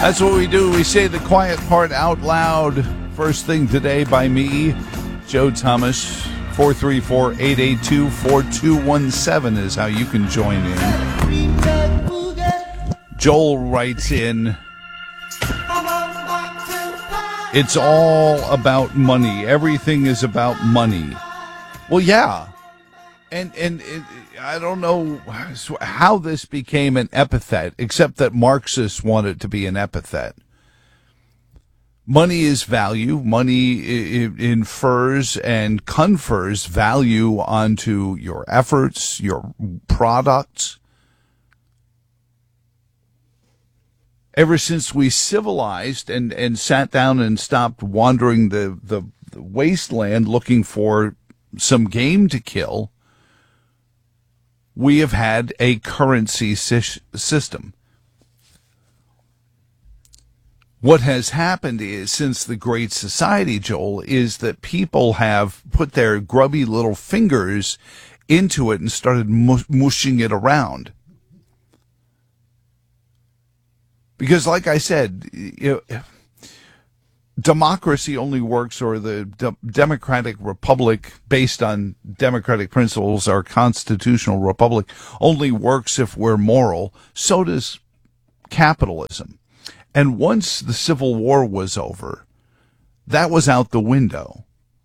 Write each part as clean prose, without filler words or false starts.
That's what we do. We say the quiet part out loud. First thing today by me, Joe Thomas. 434-882-4217 is how you can join in. Joel writes in, it's all about money. Everything is about money. Well, yeah. And I don't know how this became an epithet, except that Marxists want it to be an epithet. Money is value. Money infers and confers value onto your efforts, your products. Ever since we civilized and sat down and stopped wandering the wasteland looking for some game to kill, we have had a currency system. What has happened is, since the Great Society, Joel, is that people have put their grubby little fingers into it and started mushing it around. Because, like I said, democracy only works, or the democratic republic based on democratic principles, our constitutional republic, only works if we're moral. So does capitalism. And once the Civil War was over, that was out the window.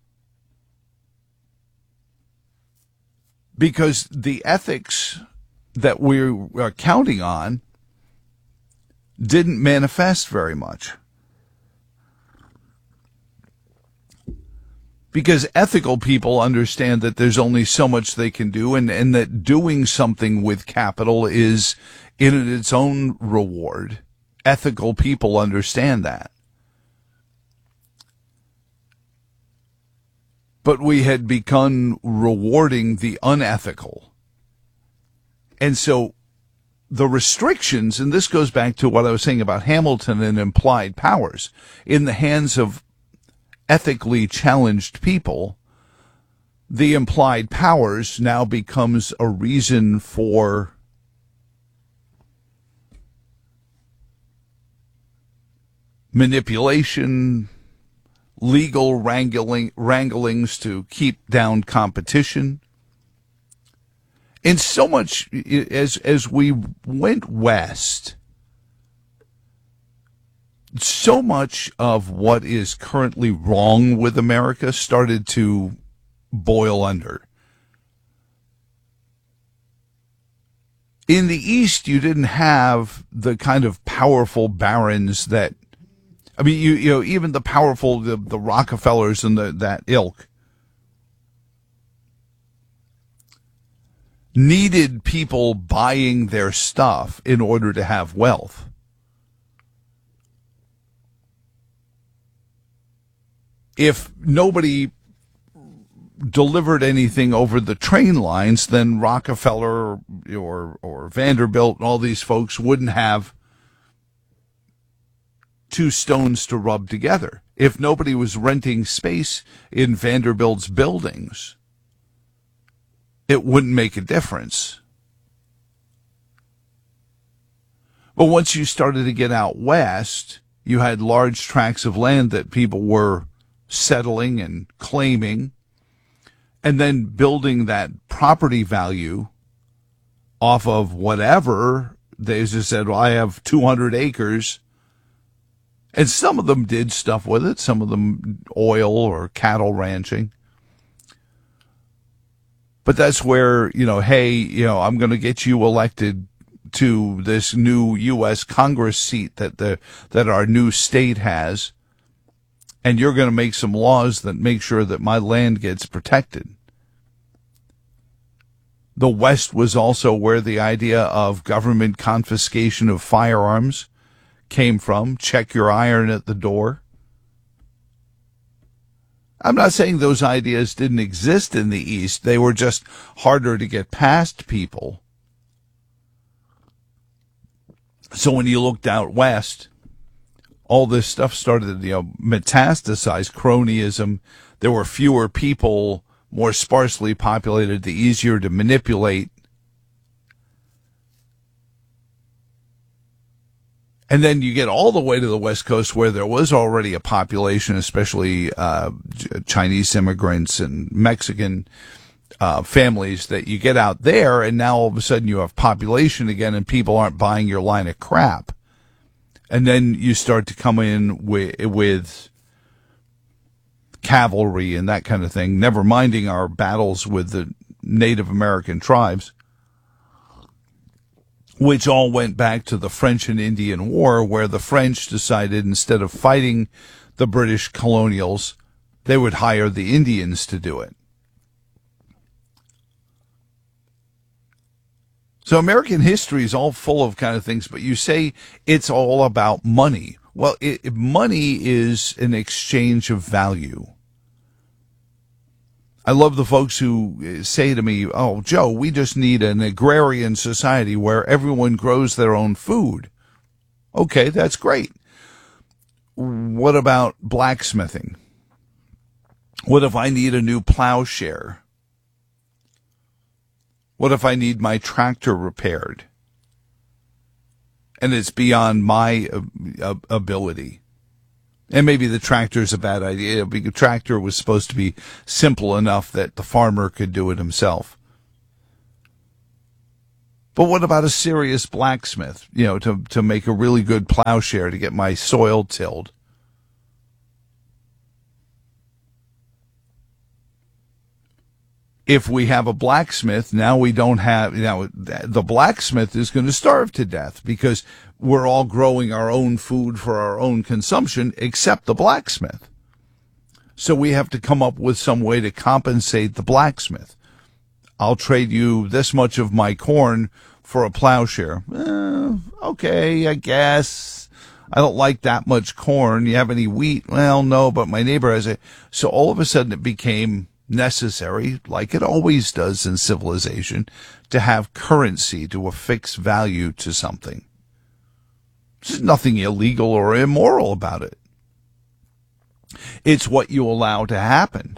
Because the ethics that we are counting on didn't manifest very much. Because ethical people understand that there's only so much they can do, and that doing something with capital is in its own reward. Ethical people understand that. But we had begun rewarding the unethical. And so the restrictions, and this goes back to what I was saying about Hamilton and implied powers, in the hands of ethically challenged people, the implied powers now becomes a reason for manipulation, legal wranglings to keep down competition. And so much, as we went west, so much of what is currently wrong with America started to boil under. In the East, you didn't have the kind of powerful barons that, I mean, you know, even the powerful, the Rockefellers and that ilk needed people buying their stuff in order to have wealth. If nobody delivered anything over the train lines, then Rockefeller or Vanderbilt and all these folks wouldn't have two stones to rub together. If nobody was renting space in Vanderbilt's buildings, it wouldn't make a difference. But once you started to get out west, you had large tracts of land that people were settling and claiming, and then building that property value off of whatever. They just said, well, I have 200 acres. And some of them did stuff with it, some of them oil or cattle ranching. But that's where, hey, I'm going to get you elected to this new U.S. Congress seat that our new state has, and you're going to make some laws that make sure that my land gets protected. The West was also where the idea of government confiscation of firearms came from. Check your iron at the door. I'm not saying those ideas didn't exist in the East. They were just harder to get past people. So when you looked out west, all this stuff started to metastasize. Cronyism. There were fewer people, more sparsely populated, the easier to manipulate. And then you get all the way to the West Coast where there was already a population, especially Chinese immigrants and Mexican families, that you get out there, and now all of a sudden you have population again and people aren't buying your line of crap. And then you start to come in with cavalry and that kind of thing, never minding our battles with the Native American tribes, which all went back to the French and Indian War, where the French decided instead of fighting the British colonials, they would hire the Indians to do it. So American history is all full of kind of things, but you say it's all about money. Well, money is an exchange of value. I love the folks who say to me, oh, Joe, we just need an agrarian society where everyone grows their own food. Okay, that's great. What about blacksmithing? What if I need a new plowshare? What if I need my tractor repaired and it's beyond my ability? And maybe the tractor's a bad idea. The tractor was supposed to be simple enough that the farmer could do it himself. But what about a serious blacksmith, to make a really good plowshare to get my soil tilled? If we have a blacksmith, now we don't have, the blacksmith is going to starve to death because we're all growing our own food for our own consumption, except the blacksmith. So we have to come up with some way to compensate the blacksmith. I'll trade you this much of my corn for a plowshare. Okay, I guess. I don't like that much corn. You have any wheat? Well, no, but my neighbor has it. So all of a sudden it became necessary, like it always does in civilization, to have currency, to affix value to something. There's nothing illegal or immoral about it. It's what you allow to happen.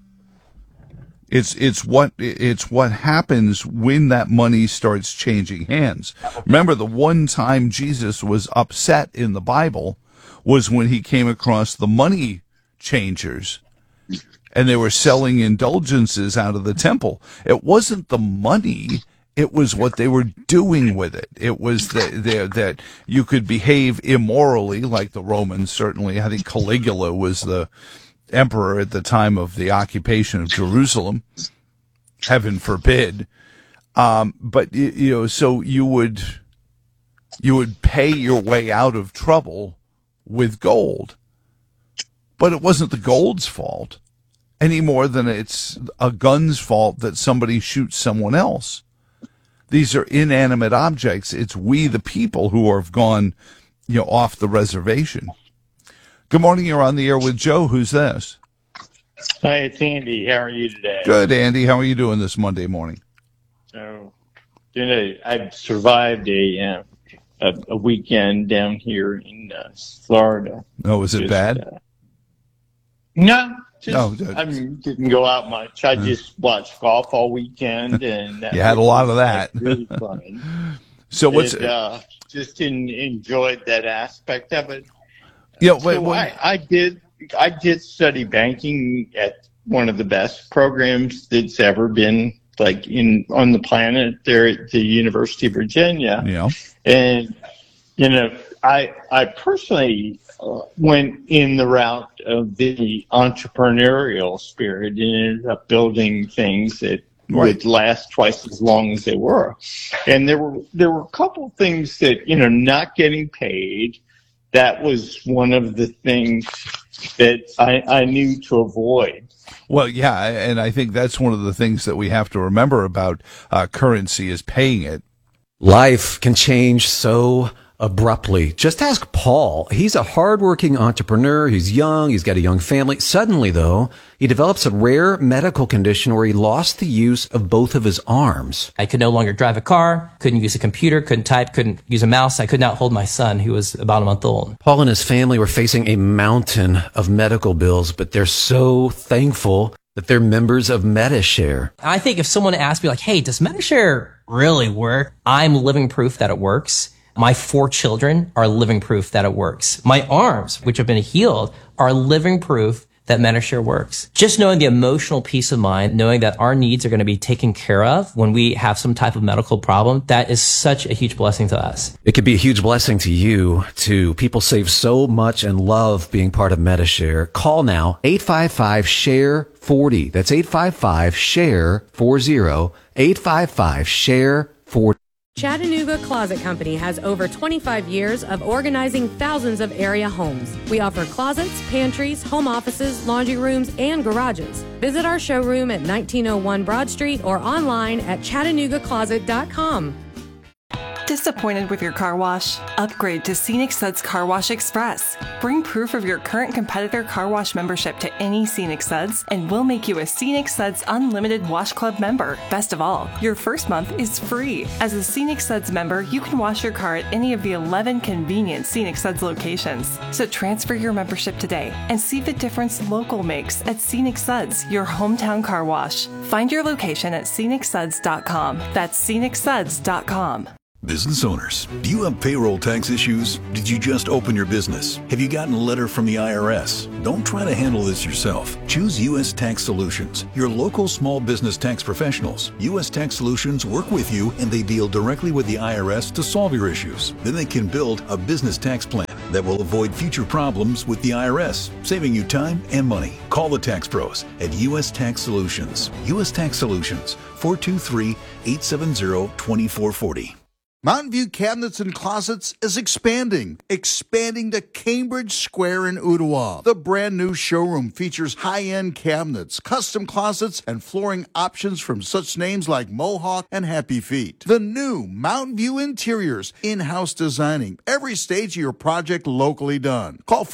It's what happens when that money starts changing hands. Remember, the one time Jesus was upset in the Bible was when he came across the money changers. And they were selling indulgences out of the temple. It wasn't the money. It was what they were doing with it. It was that you could behave immorally, like the Romans, certainly. I think Caligula was the emperor at the time of the occupation of Jerusalem. Heaven forbid. But, so you would pay your way out of trouble with gold. But it wasn't the gold's fault any more than it's a gun's fault that somebody shoots someone else. These are inanimate objects. It's we, the people, who have gone, off the reservation. Good morning. You're on the air with Joe. Who's this? Hi, it's Andy. How are you today? Good, Andy. How are you doing this Monday morning? So, I've survived a weekend down here in Florida. Oh, was it bad? No. No, I didn't go out much. I just watched golf all weekend, and you had a lot of that. Really fun. So just enjoyed that aspect of it. Yeah, I did study banking at one of the best programs that's ever been on the planet there at the University of Virginia. Yeah, and I personally went in the route of the entrepreneurial spirit and ended up building things that would last twice as long as they were. And there were a couple things that, not getting paid, that was one of the things that I knew to avoid. Well, yeah, and I think that's one of the things that we have to remember about currency is paying it. Life can change so abruptly. Just ask Paul. He's a hardworking entrepreneur. He's young. He's got a young family. Suddenly, though, he develops a rare medical condition where he lost the use of both of his arms. I could no longer drive a car, couldn't use a computer, couldn't type, couldn't use a mouse. I could not hold my son, who was about a month old. Paul and his family were facing a mountain of medical bills, but they're so thankful that they're members of Medi-Share. I think if someone asked me, hey, does Medi-Share really work? I'm living proof that it works. My 4 children are living proof that it works. My arms, which have been healed, are living proof that Medishare works. Just knowing the emotional peace of mind, knowing that our needs are going to be taken care of when we have some type of medical problem, that is such a huge blessing to us. It could be a huge blessing to you, too. People save so much and love being part of Medishare. Call now, 855-SHARE-40. That's 855-SHARE-40, 855-SHARE-40. Chattanooga Closet Company has over 25 years of organizing thousands of area homes. We offer closets, pantries, home offices, laundry rooms, and garages. Visit our showroom at 1901 Broad Street or online at ChattanoogaCloset.com. Disappointed with your car wash? Upgrade to Scenic Suds Car Wash Express. Bring proof of your current competitor car wash membership to any Scenic Suds, and we'll make you a Scenic Suds Unlimited Wash Club member. Best of all, your first month is free. As a Scenic Suds member, you can wash your car at any of the 11 convenient Scenic Suds locations. So transfer your membership today and see the difference local makes at Scenic Suds, your hometown car wash. Find your location at scenicsuds.com. That's scenicsuds.com. Business owners, do you have payroll tax issues? Did you just open your business? Have you gotten a letter from the IRS? Don't try to handle this yourself. Choose U.S. Tax Solutions, your local small business tax professionals. U.S. Tax Solutions work with you and they deal directly with the IRS to solve your issues. Then they can build a business tax plan that will avoid future problems with the IRS, saving you time and money. Call the tax pros at U.S. Tax Solutions. U.S. Tax Solutions, 423-870-2440. Mountain View Cabinets and Closets is expanding to Cambridge Square in Ottawa. The brand new showroom features high-end cabinets, custom closets, and flooring options from such names like Mohawk and Happy Feet. The new Mountain View Interiors, in-house designing, every stage of your project locally done. Call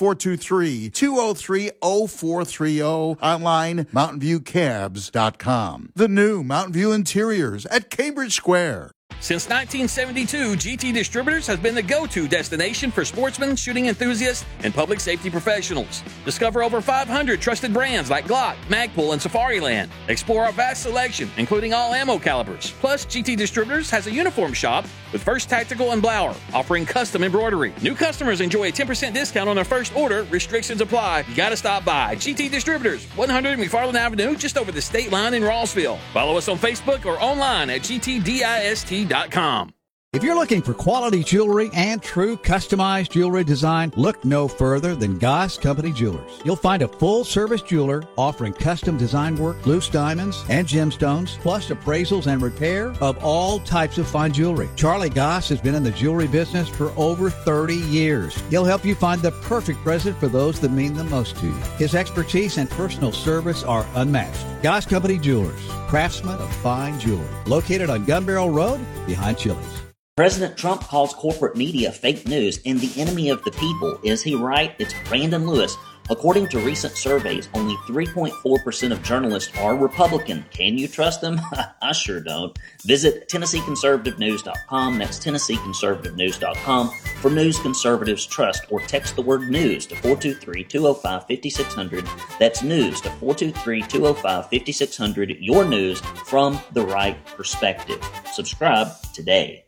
423-203-0430, online mountainviewcabs.com. The new Mountain View Interiors at Cambridge Square. Since 1972, GT Distributors has been the go-to destination for sportsmen, shooting enthusiasts, and public safety professionals. Discover over 500 trusted brands like Glock, Magpul, and Safariland. Explore our vast selection, including all ammo calibers. Plus, GT Distributors has a uniform shop with First Tactical and Blower, offering custom embroidery. New customers enjoy a 10% discount on their first order. Restrictions apply. You gotta stop by. GT Distributors, 100 McFarland Avenue, just over the state line in Rossville. Follow us on Facebook or online at gtdist.com. If you're looking for quality jewelry and true customized jewelry design, look no further than Goss Company Jewelers. You'll find a full-service jeweler offering custom design work, loose diamonds, and gemstones, plus appraisals and repair of all types of fine jewelry. Charlie Goss has been in the jewelry business for over 30 years. He'll help you find the perfect present for those that mean the most to you. His expertise and personal service are unmatched. Goss Company Jewelers, craftsmen of fine jewelry. Located on Gun Barrel Road, behind Chili's. President Trump calls corporate media fake news and the enemy of the people. Is he right? It's Brandon Lewis. According to recent surveys, only 3.4% of journalists are Republican. Can you trust them? I sure don't. Visit TennesseeConservativeNews.com. That's TennesseeConservativeNews.com for news conservatives trust, or text the word news to 423-205-5600. That's news to 423-205-5600. Your news from the right perspective. Subscribe today.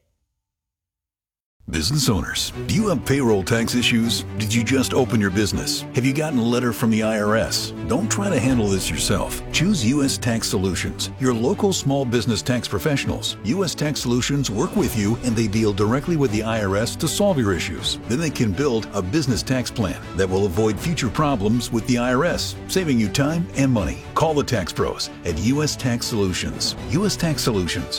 Business owners, do you have payroll tax issues? Did you just open your business? Have you gotten a letter from the IRS? Don't try to handle this yourself. Choose U.S. Tax Solutions, your local small business tax professionals. U.S. Tax Solutions work with you and they deal directly with the IRS to solve your issues. Then they can build a business tax plan that will avoid future problems with the IRS, saving you time and money. Call the tax pros at U.S. Tax Solutions. U.S. Tax Solutions,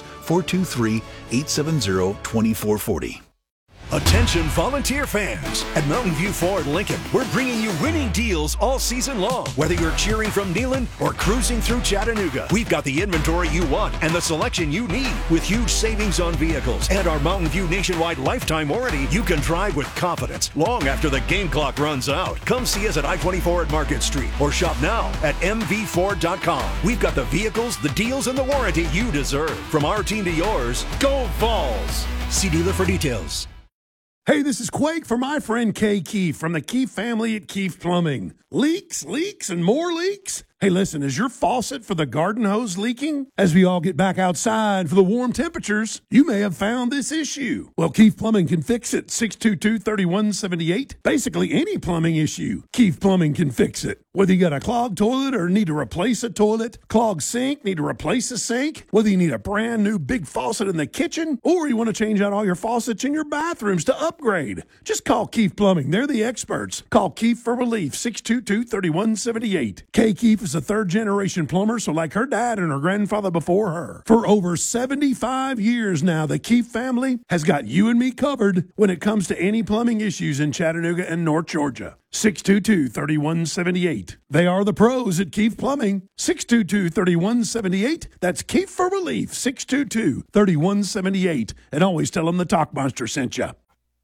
423-870-2440. Attention volunteer fans! At Mountain View Ford Lincoln, we're bringing you winning deals all season long. Whether you're cheering from Neyland or cruising through Chattanooga, we've got the inventory you want and the selection you need. With huge savings on vehicles and our Mountain View nationwide lifetime warranty, you can drive with confidence long after the game clock runs out. Come see us at I-24 at Market Street or shop now at mvford.com. We've got the vehicles, the deals, and the warranty you deserve. From our team to yours, go Vols! See dealer for details. Hey, this is Quake for my friend Kay Keefe from the Keefe family at Keefe Plumbing. Leaks, and more leaks? Hey, listen, is your faucet for the garden hose leaking? As we all get back outside for the warm temperatures, you may have found this issue. Well, Keefe Plumbing can fix it. 622-3178. Basically, any plumbing issue, Keefe Plumbing can fix it. Whether you got a clogged toilet or need to replace a toilet, clogged sink, need to replace a sink, whether you need a brand new big faucet in the kitchen, or you want to change out all your faucets in your bathrooms to upgrade, just call Keefe Plumbing. They're the experts. Call Keefe for relief. 622-3178. Kay Keefe is a third-generation plumber, so like her dad and her grandfather before her. For over 75 years now, the Keefe family has got you and me covered when it comes to any plumbing issues in Chattanooga and North Georgia. 622-3178. They are the pros at Keefe Plumbing. 622-3178. That's Keefe for relief. 622-3178. And always tell them the Talkmonster sent you.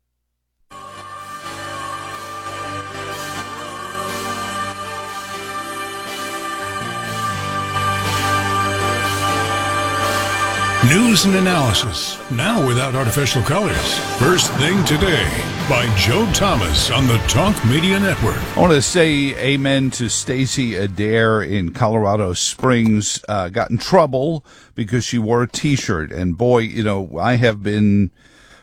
News and analysis, now without artificial colors. First Thing Today by Joe Thomas on the Talk Media Network. I want to say amen to Stacy Adair in Colorado Springs. Got in trouble because she wore a T-shirt. And boy, I have been,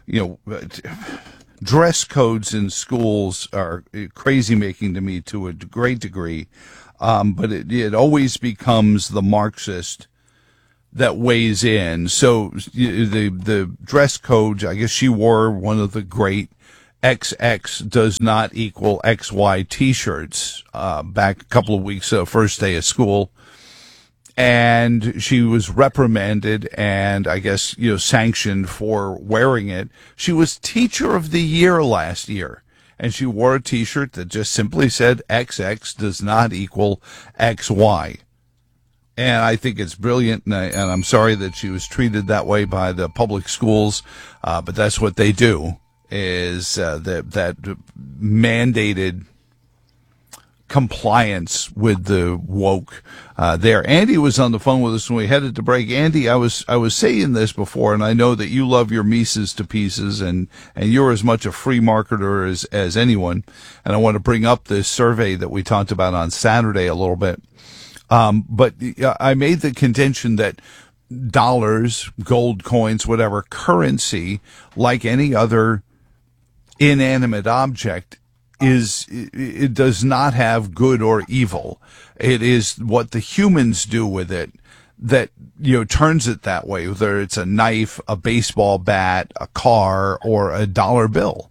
dress codes in schools are crazy making to me to a great degree. But it always becomes the Marxist that weighs in. So the dress code, I guess she wore one of the great XX does not equal XY T-shirts back a couple of weeks, first day of school. And she was reprimanded and I guess, sanctioned for wearing it. She was Teacher of the Year last year. And she wore a T-shirt that just simply said XX does not equal XY. And I think it's brilliant, and I'm sorry that she was treated that way by the public schools, but that's what they do, is that mandated compliance with the woke there. Andy was on the phone with us when we headed to break. Andy, I was saying this before, and I know that you love your Mises to pieces, and you're as much a free marketer as anyone, and I want to bring up this survey that we talked about on Saturday a little bit. But I made the contention that dollars, gold coins, whatever currency, like any other inanimate object, it does not have good or evil. It is what the humans do with it that, turns it that way, whether it's a knife, a baseball bat, a car, or a dollar bill.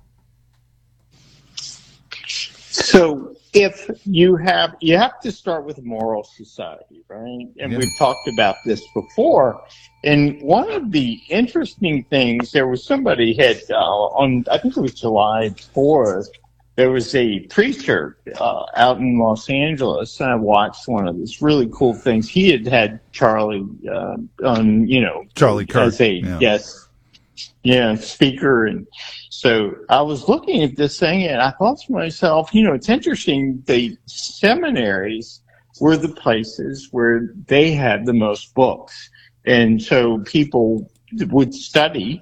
So if you have to start with a moral society, right? And we've talked about this before. And one of the interesting things, there was somebody had on, I think it was July 4th, there was a preacher out in Los Angeles, and I watched one of those really cool things. He had Charlie on, Charlie Kirk as a guest, speaker. And so I was looking at this thing, and I thought to myself, it's interesting. The seminaries were the places where they had the most books, and so people would study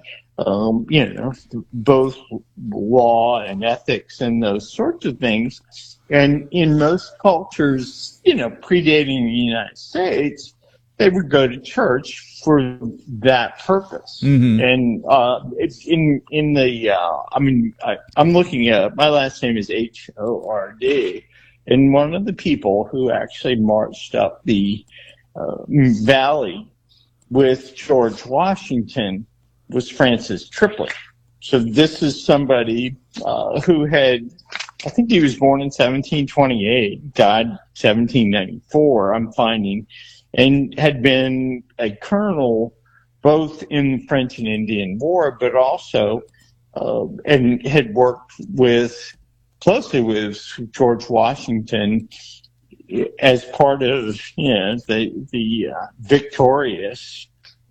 both law and ethics and those sorts of things. And in most cultures, predating the United States, they would go to church for that purpose. Mm-hmm. And it's in the I'm looking at, my last name is Hord, and one of the people who actually marched up the valley with George Washington was Francis Triplett. So this is somebody who had, I think he was born in 1728, died 1794, I'm finding, and had been a colonel both in the French and Indian War, but also and had worked closely with George Washington as part of the victorious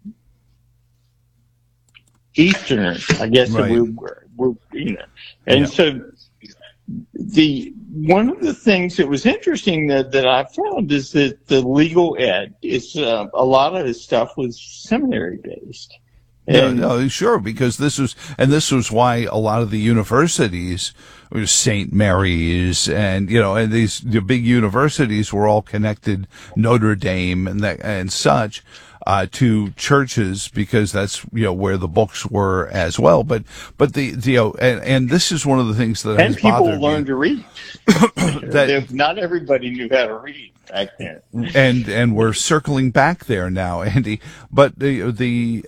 Easterners, I guess, right. So one of the things that was interesting that I found is that the legal ed is a lot of his stuff was seminary based, No, sure, because this was why a lot of the universities, St. Mary's and the big universities were all connected, Notre Dame and such, to churches, because that's where the books were as well. But and this is one of the things that has people bothered learned me. to read. Not everybody knew how to read back then. And we're circling back there now, Andy. But the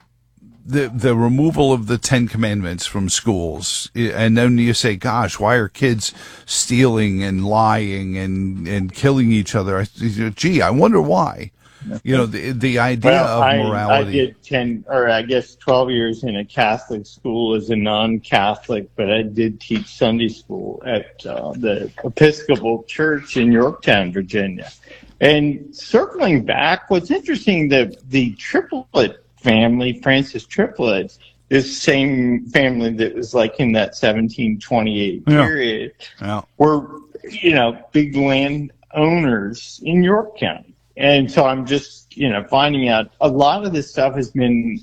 removal of the 10 Commandments from schools, and then you say, gosh, why are kids stealing and lying and killing each other? Gee, I wonder why. The idea of morality. I did 12 years in a Catholic school as a non-Catholic, but I did teach Sunday school at the Episcopal Church in Yorktown, Virginia. And circling back, what's interesting, the triplet family, Francis triplets, this same family that was like in that 1728 period, were, big land owners in York County. And so I'm just, finding out a lot of this stuff has been,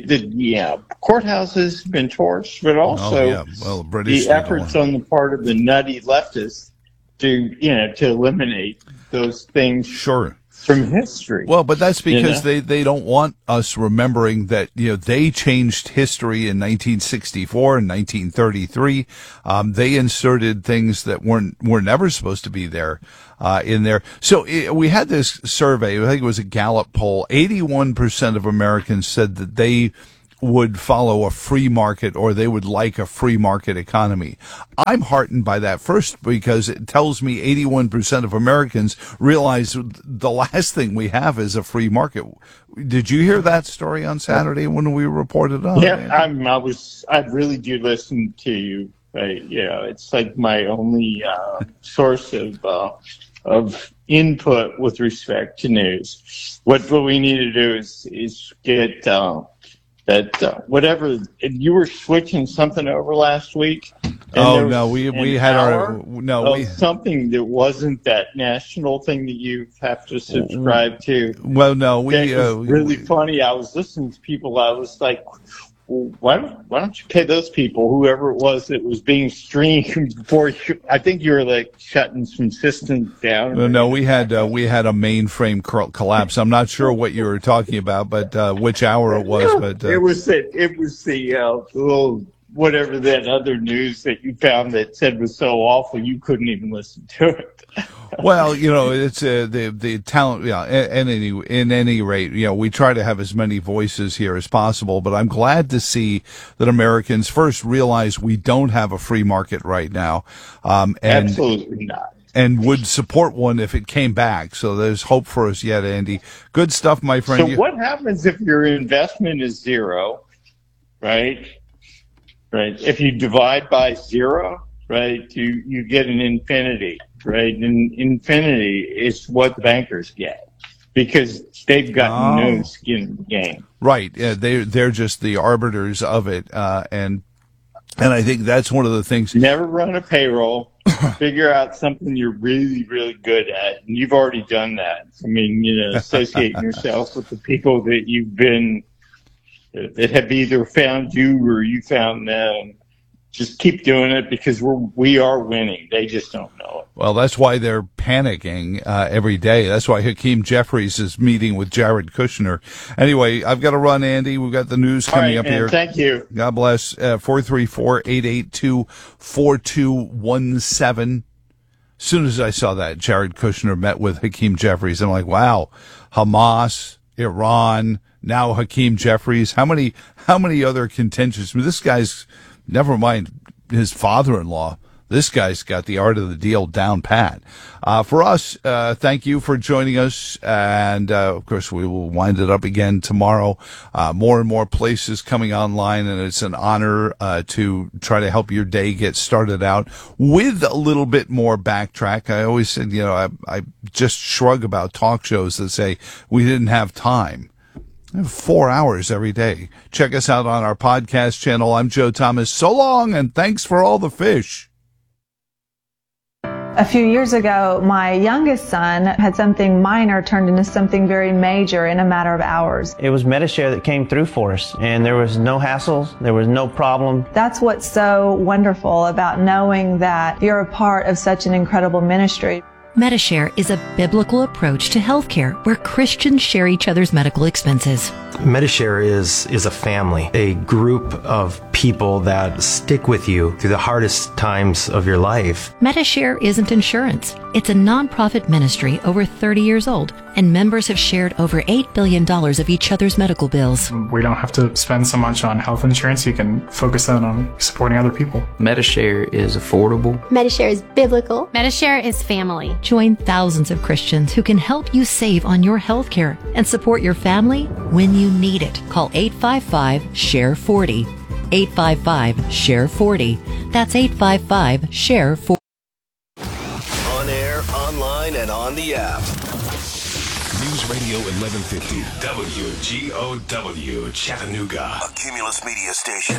courthouses have been torched, but also the efforts on the part of the nutty leftists to eliminate those things. Sure. From history. Well, but that's because they don't want us remembering that, they changed history in 1964 and 1933. They inserted things that were never supposed to be there, in there. So we had this survey, I think it was a Gallup poll. 81% of Americans said that they would follow a free market, or they would like a free market economy. I'm heartened by that, first because it tells me 81% of Americans realize the last thing we have is a free market. Did you hear that story on Saturday when we reported on? Yeah, I really do listen to you. It's like my only source of input with respect to news. What we need to do is get whatever you were switching something over last week. We had something that wasn't that national thing that you have to subscribe to. Well, no, it was really funny. I was listening to people. I was like, why don't you pay those people, whoever it was that was being streamed before you? I think you were like shutting some systems down. No, we had a mainframe collapse. I'm not sure what you were talking about, but which hour it was. But it was the little whatever that other news that you found that said was so awful you couldn't even listen to it. Well, it's the talent. Yeah, in any rate, we try to have as many voices here as possible. But I'm glad to see that Americans first realize we don't have a free market right now, and absolutely not, and would support one if it came back. So there's hope for us yet, Andy. Good stuff, my friend. So what happens if your investment is zero, right? Right. If you divide by zero, right, you get an infinity. Right, and infinity is what the bankers get because they've got no skin in the game. Right, yeah, they're just the arbiters of it, and I think that's one of the things. Never run a payroll. Figure out something you're really, really good at, and you've already done that. I mean, associate yourself with the people that that have either found you or you found them. Just keep doing it because we are winning. They just don't know it. Well, that's why they're panicking every day. That's why Hakeem Jeffries is meeting with Jared Kushner. Anyway, I've got to run, Andy. We've got the news coming up here. Thank you. God bless. 434-882-4217. As soon as I saw that Jared Kushner met with Hakeem Jeffries, I'm like, wow, Hamas, Iran, now Hakeem Jeffries. How many other contentious? I mean, this guy's. Never mind his father-in-law. This guy's got the art of the deal down pat. For us, thank you for joining us. And, of course, we will wind it up again tomorrow. More and more places coming online, and it's an honor to try to help your day get started out with a little bit more backtrack. I always said, I just shrug about talk shows that say we didn't have time. 4 hours every day. Check us out on our podcast channel. I'm Joe Thomas. So long, and thanks for all the fish. A few years ago, my youngest son had something minor turned into something very major in a matter of hours. It was Medi-Share that came through for us, and there was no hassles, there was no problem. That's what's so wonderful about knowing that you're a part of such an incredible ministry. Medi-Share is a biblical approach to healthcare where Christians share each other's medical expenses. Medi-Share is a family, a group of people that stick with you through the hardest times of your life. Medi-Share isn't insurance. It's a nonprofit ministry over 30 years old, and members have shared over $8 billion of each other's medical bills. We don't have to spend so much on health insurance. You can focus that on supporting other people. Medi-Share is affordable. Medi-Share is biblical. Medi-Share is family. Join thousands of Christians who can help you save on your health care and support your family when you need it. Call 855-SHARE-40. 855-SHARE-40. That's 855-SHARE-40. On air, online, and on the app. News Radio 1150 WGOW Chattanooga, a Cumulus Media station.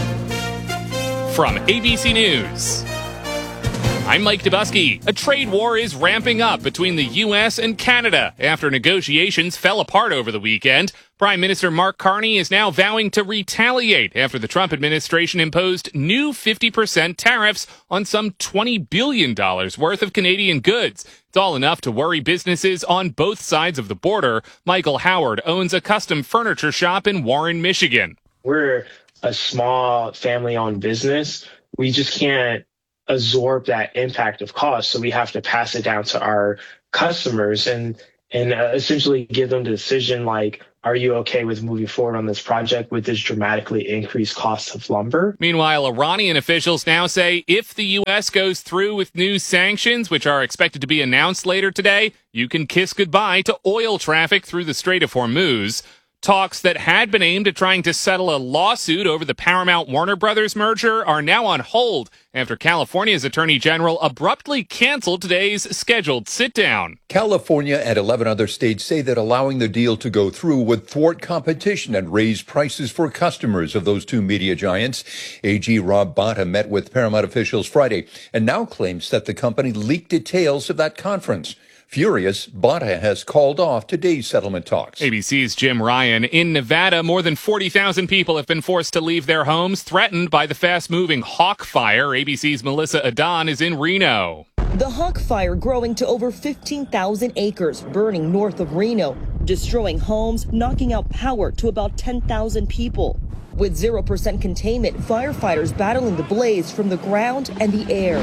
From ABC News, I'm Mike Dubusky. A trade war is ramping up between the U.S. and Canada after negotiations fell apart over the weekend. Prime Minister Mark Carney is now vowing to retaliate after the Trump administration imposed new 50% tariffs on some $20 billion worth of Canadian goods. It's all enough to worry businesses on both sides of the border. Michael Howard owns a custom furniture shop in Warren, Michigan. We're a small family-owned business. We just can't absorb that impact of cost, so we have to pass it down to our customers and essentially give them the decision, like, are you okay with moving forward on this project with this dramatically increased cost of lumber? Meanwhile, Iranian officials now say if the U.S. goes through with new sanctions, which are expected to be announced later today, you can kiss goodbye to oil traffic through the Strait of Hormuz. Talks that had been aimed at trying to settle a lawsuit over the Paramount-Warner Brothers merger are now on hold after California's Attorney General abruptly canceled today's scheduled sit-down. California and 11 other states say that allowing the deal to go through would thwart competition and raise prices for customers of those two media giants. AG Rob Bonta met with Paramount officials Friday and now claims that the company leaked details of that conference. Furious, Bonta has called off today's settlement talks. ABC's Jim Ryan. In Nevada, more than 40,000 people have been forced to leave their homes, threatened by the fast-moving Hawk Fire. ABC's Melissa Adon is in Reno. The Hawk Fire growing to over 15,000 acres, burning north of Reno, destroying homes, knocking out power to about 10,000 people. With 0% containment, firefighters battling the blaze from the ground and the air.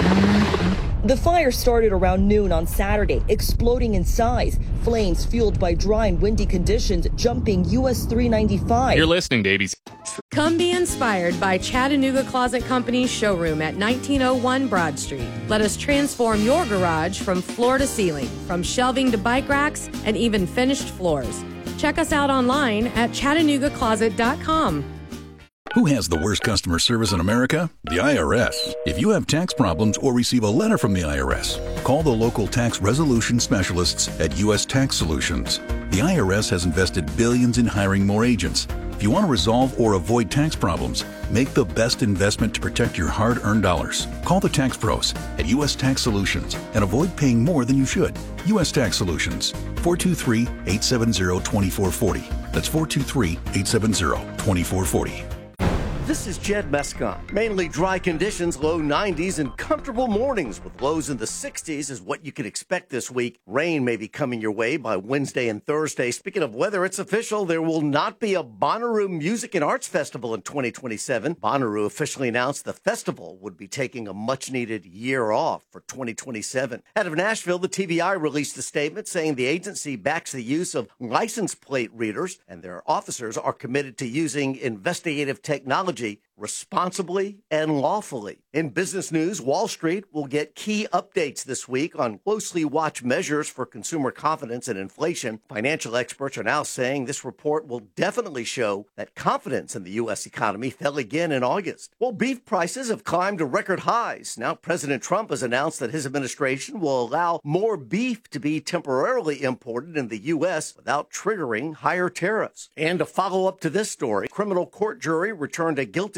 The fire started around noon on Saturday, exploding in size. Flames fueled by dry and windy conditions, jumping US 395. You're listening to ABC. Come be inspired by Chattanooga Closet Company's showroom at 1901 Broad Street. Let us transform your garage from floor to ceiling, from shelving to bike racks, and even finished floors. Check us out online at ChattanoogaCloset.com. Who has the worst customer service in America? The IRS. If you have tax problems or receive a letter from the IRS, call the local tax resolution specialists at U.S. Tax Solutions. The IRS has invested billions in hiring more agents. If you want to resolve or avoid tax problems, make the best investment to protect your hard-earned dollars. Call the tax pros at U.S. Tax Solutions and avoid paying more than you should. U.S. Tax Solutions, 423-870-2440. That's 423-870-2440. This is Jed Mescon. Mainly dry conditions, low 90s, and comfortable mornings with lows in the 60s is what you can expect this week. Rain may be coming your way by Wednesday and Thursday. Speaking of weather, it's official. There will not be a Bonnaroo Music and Arts Festival in 2027. Bonnaroo officially announced the festival would be taking a much-needed year off for 2027. Out of Nashville, the TBI released a statement saying the agency backs the use of license plate readers, and their officers are committed to using investigative technology responsibly and lawfully. In business news, Wall Street will get key updates this week on closely watched measures for consumer confidence and inflation. Financial experts are now saying this report will definitely show that confidence in the U.S. economy fell again in August. Well, beef prices have climbed to record highs. Now, President Trump has announced that his administration will allow more beef to be temporarily imported in the U.S. without triggering higher tariffs. And to follow up to this story, criminal court jury returned a guilty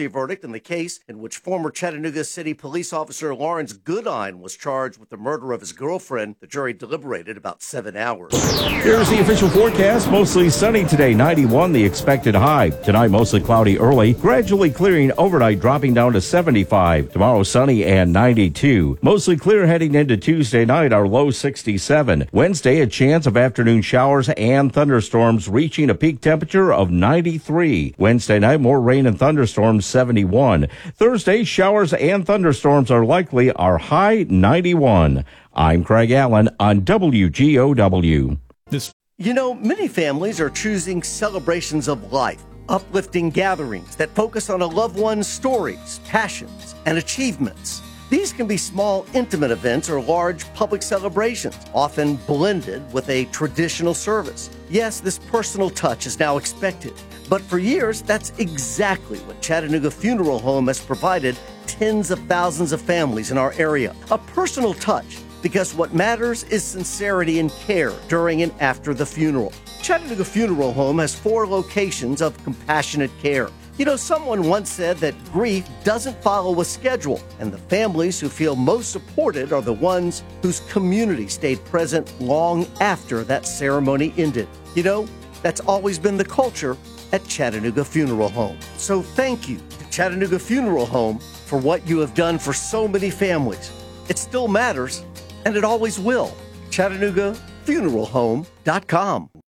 verdict in the case in which former Chattanooga City Police Officer Lawrence Goodine was charged with the murder of his girlfriend. The jury deliberated about 7 hours. Here's the official forecast. Mostly sunny today, 91 the expected high. Tonight, mostly cloudy early, gradually clearing overnight, dropping down to 75. Tomorrow, sunny and 92. Mostly clear heading into Tuesday night, our low 67. Wednesday, a chance of afternoon showers and thunderstorms, reaching a peak temperature of 93. Wednesday night, more rain and thunderstorms, 71. Thursday, showers and thunderstorms are likely, our high 91. I'm Craig Allen on WGOW. You know, many families are choosing celebrations of life, uplifting gatherings that focus on a loved one's stories, passions, and achievements. These can be small, intimate events or large public celebrations, often blended with a traditional service. Yes, this personal touch is now expected, but for years, that's exactly what Chattanooga Funeral Home has provided tens of thousands of families in our area. A personal touch, because what matters is sincerity and care during and after the funeral. Chattanooga Funeral Home has 4 locations of compassionate care. You know, someone once said that grief doesn't follow a schedule, and the families who feel most supported are the ones whose community stayed present long after that ceremony ended. You know, that's always been the culture at Chattanooga Funeral Home. So thank you to Chattanooga Funeral Home for what you have done for so many families. It still matters, and it always will. ChattanoogaFuneralHome.com.